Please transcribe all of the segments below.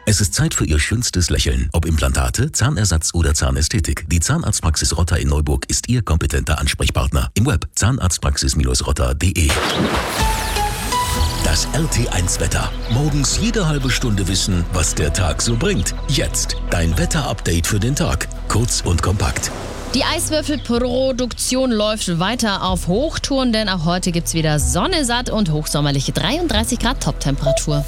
Es ist Zeit für Ihr schönstes Lächeln. Ob Implantate, Zahnersatz oder Zahnästhetik. Die Zahnarztpraxis Rotter in Neuburg ist Ihr kompetenter Ansprechpartner. Im Web zahnarztpraxis-rotter.de. Das RT1-Wetter. Morgens jede halbe Stunde wissen, was der Tag so bringt. Jetzt dein Wetter-Update für den Tag. Kurz und kompakt. Die Eiswürfelproduktion läuft weiter auf Hochtouren, denn auch heute gibt's wieder Sonne satt und hochsommerliche 33 Grad Toptemperatur.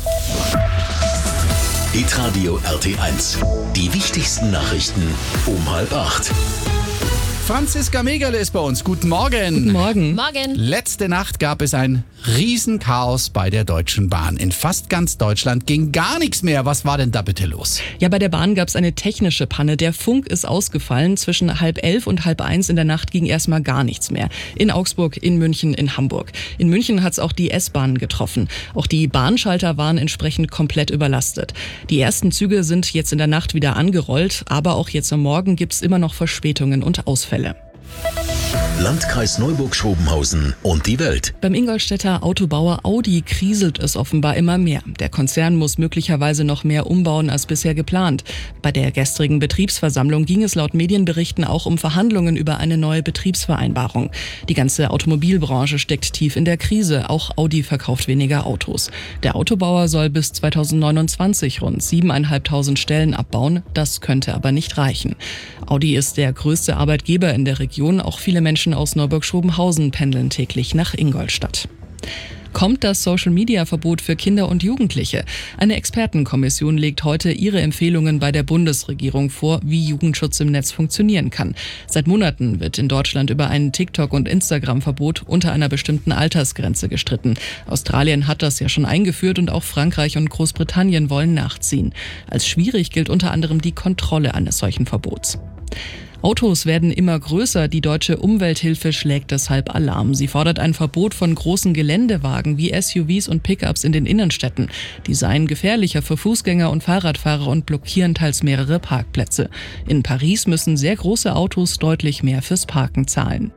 Hitradio RT1. Die wichtigsten Nachrichten um 7:30. Franziska Megerle ist bei uns. Guten Morgen. Guten Morgen. Morgen. Letzte Nacht gab es ein Riesenchaos bei der Deutschen Bahn. In fast ganz Deutschland ging gar nichts mehr. Was war denn da bitte los? Ja, bei der Bahn gab es eine technische Panne. Der Funk ist ausgefallen. Zwischen 10:30 und 10:30 in der Nacht ging erstmal gar nichts mehr. In Augsburg, in München, in Hamburg. In München hat es auch die S-Bahn getroffen. Auch die Bahnschalter waren entsprechend komplett überlastet. Die ersten Züge sind jetzt in der Nacht wieder angerollt, aber auch jetzt am Morgen gibt es immer noch Verspätungen und Ausfälle. Landkreis Neuburg-Schrobenhausen und die Welt. Beim Ingolstädter Autobauer Audi kriselt es offenbar immer mehr. Der Konzern muss möglicherweise noch mehr umbauen als bisher geplant. Bei der gestrigen Betriebsversammlung ging es laut Medienberichten auch um Verhandlungen über eine neue Betriebsvereinbarung. Die ganze Automobilbranche steckt tief in der Krise. Auch Audi verkauft weniger Autos. Der Autobauer soll bis 2029 rund 7.500 Stellen abbauen. Das könnte aber nicht reichen. Audi ist der größte Arbeitgeber in der Region. Auch viele Menschen aus Neuburg-Schrobenhausen pendeln täglich nach Ingolstadt. Kommt das Social-Media-Verbot für Kinder und Jugendliche? Eine Expertenkommission legt heute ihre Empfehlungen bei der Bundesregierung vor, wie Jugendschutz im Netz funktionieren kann. Seit Monaten wird in Deutschland über ein TikTok- und Instagram-Verbot unter einer bestimmten Altersgrenze gestritten. Australien hat das ja schon eingeführt und auch Frankreich und Großbritannien wollen nachziehen. Als schwierig gilt unter anderem die Kontrolle eines solchen Verbots. Autos werden immer größer. Die Deutsche Umwelthilfe schlägt deshalb Alarm. Sie fordert ein Verbot von großen Geländewagen wie SUVs und Pickups in den Innenstädten. Die seien gefährlicher für Fußgänger und Fahrradfahrer und blockieren teils mehrere Parkplätze. In Paris müssen sehr große Autos deutlich mehr fürs Parken zahlen.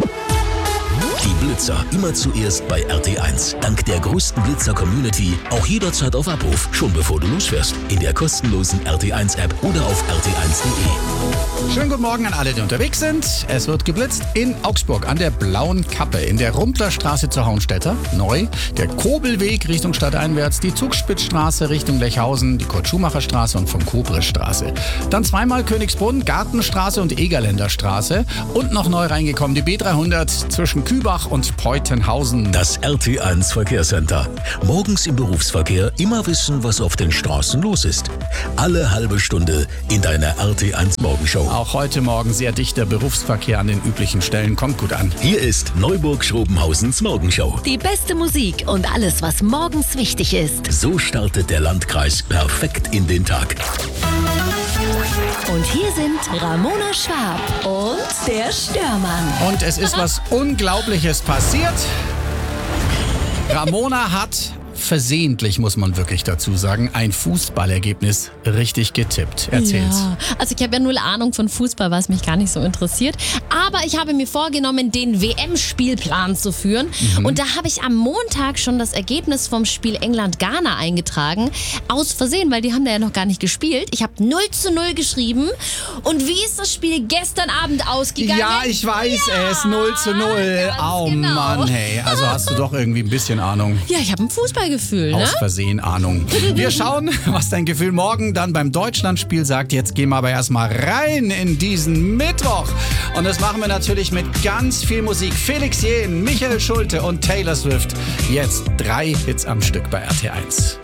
Die Blitzer immer zuerst bei RT1. Dank der größten Blitzer-Community auch jederzeit auf Abruf, schon bevor du losfährst. In der kostenlosen RT1-App oder auf rt1.de. Schönen guten Morgen an alle, die unterwegs sind. Es wird geblitzt in Augsburg an der Blauen Kappe, in der Rumplerstraße zur Hauenstädter, neu, der Kobelweg Richtung Stadteinwärts, die Zugspitzstraße Richtung Lechhausen, die Kurt-Schumacher-Straße und von Kobrischstraße. Dann zweimal Königsbrunn, Gartenstraße und Egerländer Straße und noch neu reingekommen die B300 zwischen Kübach und Peutenhausen. Das RT1 Verkehrscenter. Morgens im Berufsverkehr immer wissen, was auf den Straßen los ist. Alle halbe Stunde in deiner RT1 Morgenshow. Auch heute Morgen sehr dichter Berufsverkehr an den üblichen Stellen. Kommt gut an. Hier ist Neuburg-Schrobenhausens Morgenshow. Die beste Musik und alles, was morgens wichtig ist. So startet der Landkreis perfekt in den Tag. Und hier sind Ramona Schwab und der Störmann. Und es ist was Unglaubliches passiert. Ramona hat versehentlich, muss man wirklich dazu sagen, ein Fußballergebnis richtig getippt. Erzähl's. Ja, also ich habe ja null Ahnung von Fußball, was mich gar nicht so interessiert. Aber ich habe mir vorgenommen, den WM-Spielplan zu führen. Und da habe ich am Montag schon das Ergebnis vom Spiel England-Ghana eingetragen. Aus Versehen, weil die haben da ja noch gar nicht gespielt. Ich habe 0:0 geschrieben. Und wie ist das Spiel gestern Abend ausgegangen? Ja, ich weiß es. 0:0. Oh genau. Mann, hey. Also hast du doch irgendwie ein bisschen Ahnung. Ja, ich habe ein Fußballgefühl, ne? Aus Versehen Ahnung. Wir schauen, was dein Gefühl morgen dann beim Deutschlandspiel sagt. Jetzt gehen wir aber erstmal rein in diesen Mittwoch. Und das machen wir natürlich mit ganz viel Musik. Felix Jähn, Michael Schulte und Taylor Swift. Jetzt 3 Hits am Stück bei RT1.